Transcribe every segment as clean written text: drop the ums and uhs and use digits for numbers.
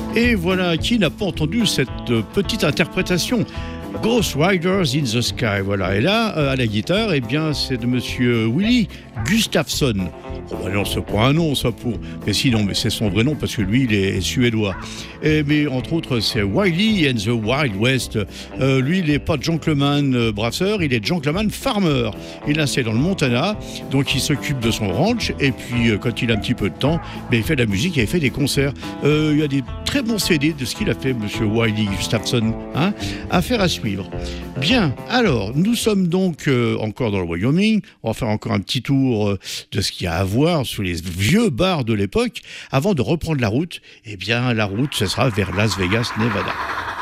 Et voilà, qui n'a pas entendu cette petite interprétation? Ghost Riders in the Sky, voilà. Et là, à la guitare, eh bien, c'est de monsieur Willie Gustafson. Oh, bah non, c'est pas un nom, ça, pour... Mais si, non, mais c'est son vrai nom, parce que lui, il est suédois. Mais entre autres, c'est Wiley and the Wild West. Lui, il n'est pas gentleman brasseur, il est gentleman farmer. Il est installé dans le Montana, donc il s'occupe de son ranch, et puis, quand il a un petit peu de temps, il fait de la musique et il fait des concerts. Il y a des très bons CD de ce qu'il a fait, monsieur Wiley Gustafson, hein, à faire à suivre. Bien, alors, nous sommes donc encore dans le Wyoming. On va faire encore un petit tour de ce qu'il y a à voir sous les vieux bars de l'époque. Avant de reprendre la route, eh bien, la route, ce sera vers Las Vegas, Nevada.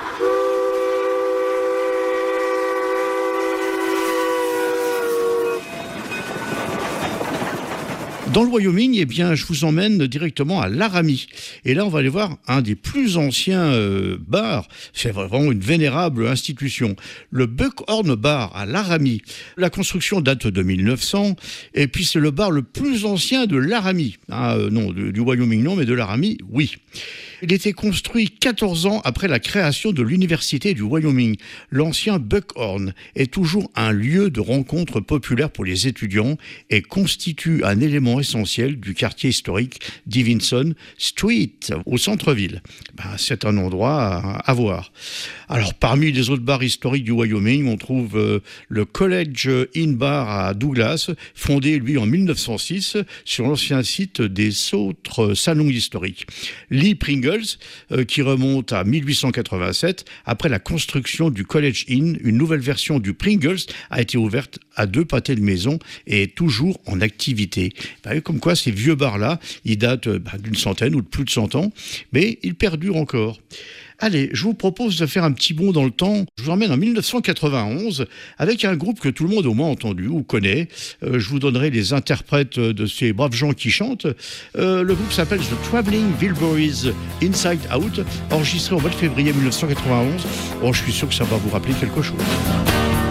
Dans le Wyoming, eh bien, je vous emmène directement à Laramie. Et là, on va aller voir un des plus anciens bars. C'est vraiment une vénérable institution. Le Buckhorn Bar à Laramie. La construction date de 1900. Et puis, c'est le bar le plus ancien de Laramie. Non, du Wyoming, non, mais de Laramie, oui. Il était construit 14 ans après la création de l'Université du Wyoming. L'ancien Buckhorn est toujours un lieu de rencontre populaire pour les étudiants et constitue un élément essentiel du quartier historique Divinson Street au centre-ville. C'est un endroit à voir. Alors, parmi les autres bars historiques du Wyoming, on trouve le College Inn Bar à Douglas, fondé, lui, en 1906, sur l'ancien site des autres salons historiques. Lee Pringles, qui remonte à 1887. Après la construction du College Inn, une nouvelle version du Pringles a été ouverte à 2 pâtés de maison et est toujours en activité. Comme quoi, ces vieux bars-là, ils datent d'une centaine ou de plus de 100 ans, mais ils perdurent encore. Allez, je vous propose de faire un petit bond dans le temps. Je vous emmène en 1991 avec un groupe que tout le monde au moins entendu ou connaît. Je vous donnerai les interprètes de ces braves gens qui chantent. Le groupe s'appelle The Traveling Wilburys Inside Out, enregistré au mois de février 1991. Je suis sûr que ça va vous rappeler quelque chose.